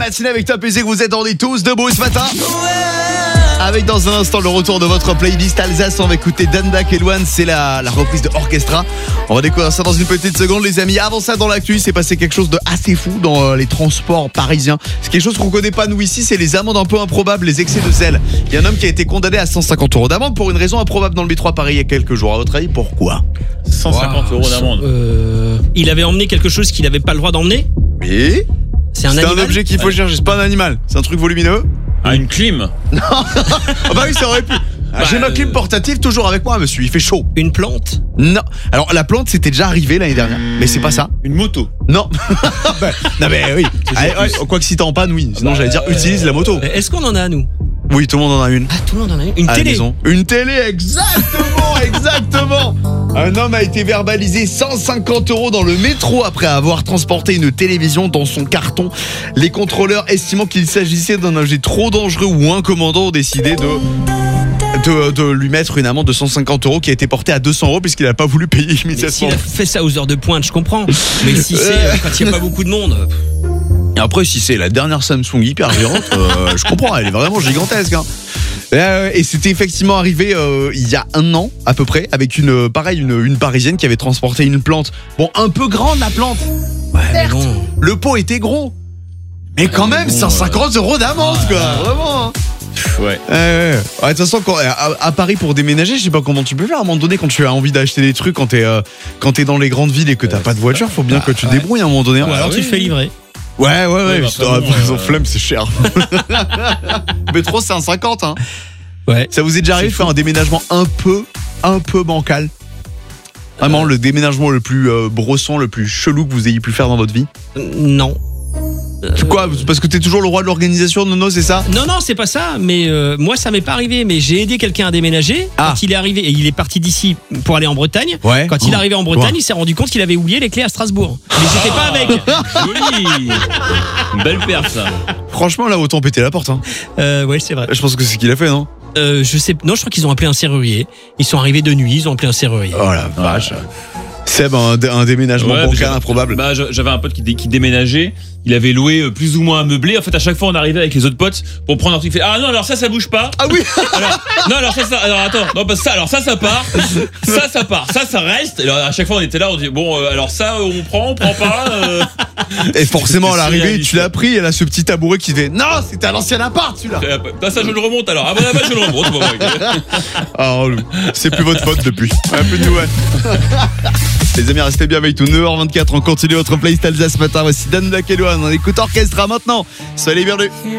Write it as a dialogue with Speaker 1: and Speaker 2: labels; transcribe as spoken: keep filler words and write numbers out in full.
Speaker 1: matinée avec Top et Zé, vous êtes en tous debout ce matin. Avec dans un instant le retour de votre playlist Alsace, on va écouter Danda Kelouane, c'est la, la reprise de Orchestra. On va découvrir ça dans une petite seconde les amis. Avant ça, dans l'actu, il s'est passé quelque chose de assez fou dans euh, les transports parisiens. C'est quelque chose qu'on connaît pas nous ici, c'est les amendes un peu improbables, les excès de zèle. Il y a un homme qui a été condamné à cent cinquante euros d'amende pour une raison improbable dans le métro à Paris il y a quelques jours. À votre avis, pourquoi?
Speaker 2: cent cinquante euros d'amende.
Speaker 3: Euh, il avait emmené quelque chose qu'il n'avait pas le droit d'emmener.
Speaker 1: Oui.
Speaker 3: C'est un
Speaker 1: C'est
Speaker 3: animal.
Speaker 1: un objet qu'il faut
Speaker 2: Ouais.
Speaker 1: chercher, c'est pas un animal, c'est un truc volumineux.
Speaker 2: Ah, une clim.
Speaker 1: Ah bah oui, ça aurait pu. Ah,
Speaker 2: Bah,
Speaker 1: j'ai ma
Speaker 2: euh,
Speaker 1: clim portative toujours avec moi, monsieur, il fait chaud.
Speaker 3: Une plante.
Speaker 1: Non. Alors la plante c'était déjà arrivé l'année dernière, mais c'est pas ça.
Speaker 2: Une moto.
Speaker 1: Non. Bah, non mais oui. Allez, ouais, quoi que si t'es en panne, oui. Sinon
Speaker 2: Bah,
Speaker 1: j'allais dire utilise la moto.
Speaker 3: Est-ce qu'on en a nous?
Speaker 1: Oui, tout le monde en a une.
Speaker 3: Ah, tout le monde en a une. Une
Speaker 1: À la
Speaker 3: télé.
Speaker 1: maison. Une télé, exactement, exactement. Un homme a été verbalisé cent cinquante euros dans le métro après avoir transporté une télévision dans son carton. Les contrôleurs, estimant qu'il s'agissait d'un objet trop dangereux ou incommodant, ont décidé de... De, de lui mettre une amende de cent cinquante euros qui a été portée à deux cents euros puisqu'il n'a pas voulu payer
Speaker 3: Mais
Speaker 1: immédiatement.
Speaker 3: s'il a fait ça aux heures de pointe, je comprends. Mais si c'est euh, quand il n'y a pas beaucoup de monde.
Speaker 1: Et après, si c'est la dernière Samsung hyper géante, euh, je comprends, elle est vraiment gigantesque. Hein. Euh, et c'était effectivement arrivé euh, il y a un an à peu près avec une euh, pareil une, une parisienne qui avait transporté une plante. Bon, un peu grande la plante.
Speaker 3: Ouais, mais bon.
Speaker 1: Le pot était gros. Mais quand même,
Speaker 2: bon,
Speaker 1: cent cinquante euros d'amende quoi. Vraiment. Hein.
Speaker 2: Pff, Ouais.
Speaker 1: Euh, ouais, de toute façon, quand, à, à Paris pour déménager, je sais pas comment tu peux faire. À un moment donné, quand tu as envie d'acheter des trucs, quand t'es euh, quand t'es dans les grandes villes et que t'as pas de voiture, faut bien que tu te débrouilles à un moment donné. hein.
Speaker 3: Ou alors
Speaker 2: oui.
Speaker 3: tu le fais livrer.
Speaker 1: Ouais, ouais, ouais.
Speaker 2: Ouais, bah,
Speaker 1: c'est-
Speaker 2: après, bon,
Speaker 1: ils ont
Speaker 2: euh,
Speaker 1: flemme, c'est cher. Métro, c'est un cinquante. Hein.
Speaker 3: Ouais.
Speaker 1: Ça vous est déjà arrivé de faire un déménagement un peu, un peu bancal? Vraiment, le déménagement le plus euh, brosson, le plus chelou que vous ayez pu faire dans votre vie?
Speaker 3: Euh, Non.
Speaker 1: Quoi? Parce que t'es toujours le roi de l'organisation, Nono, c'est ça?
Speaker 3: Non, non, c'est pas ça. Mais euh, moi, ça m'est pas arrivé. Mais j'ai aidé quelqu'un à déménager.
Speaker 1: Ah.
Speaker 3: Quand il est arrivé, et il est parti d'ici pour aller en Bretagne.
Speaker 1: Ouais.
Speaker 3: Quand il est
Speaker 1: Oh.
Speaker 3: arrivé en Bretagne,
Speaker 1: Ouais.
Speaker 3: il s'est rendu compte qu'il avait oublié les clés à Strasbourg. Mais j'étais pas avec.
Speaker 2: Joli. Une belle perf, ça.
Speaker 1: Franchement, là, autant péter la porte. Hein.
Speaker 3: Euh, ouais, c'est vrai.
Speaker 1: Je pense que c'est ce qu'il a fait, non?
Speaker 3: Euh, je sais. Non, je crois qu'ils ont appelé un serrurier. Ils sont arrivés de nuit. Ils ont appelé un serrurier.
Speaker 1: Oh la vache. Seb, un, dé- un déménagement
Speaker 2: Ouais, mais
Speaker 1: bancal
Speaker 2: j'avais-
Speaker 1: improbable.
Speaker 2: Bah, je- j'avais un pote qui, dé- qui déménageait. Il avait loué euh, plus ou moins un meublé. En fait, à chaque fois, on arrivait avec les autres potes pour prendre un truc. Il fait, ah non, alors ça, ça bouge pas.
Speaker 1: Ah oui.
Speaker 2: Alors, non, alors ça, ça, alors attends, non, parce que ça, alors ça, ça part, ça, ça part, ça, ça reste. Alors, à chaque fois, on était là, on dit, bon, euh, alors ça, on prend, on prend pas. Euh...
Speaker 1: Et forcément, à
Speaker 2: C'était
Speaker 1: l'arrivée,
Speaker 2: surréaliste.
Speaker 1: tu l'as pris. Elle a ce petit tabouret qui fait non, c'était à l'ancien appart, celui-là.
Speaker 2: Et après, bah, ça, je le remonte alors. Ah, bah, là-bas, je le remonte. Bon, ouais.
Speaker 1: Ah, relou. C'est plus votre faute depuis. Un peu de nouvelles. Les amis, restez bien avec nous. neuf heures vingt-quatre, on continue votre playlist Alsace ce matin. Voici Dan Kelouane. On écoute Orchestra maintenant. Soyez les bienvenus.